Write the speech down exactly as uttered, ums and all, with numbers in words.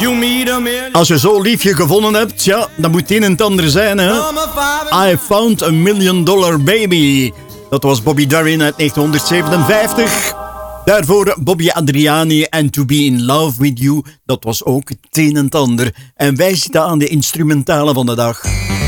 Als je zo'n liefje gevonden hebt, ja, dan moet het een en het ander zijn, hè. I Found a Million Dollar Baby. Dat was Bobby Darin uit negentien zevenenvijftig. Daarvoor Bobby Adriani en To Be In Love With You. Dat was ook het een en het ander. En wij zitten aan de instrumentale van de dag.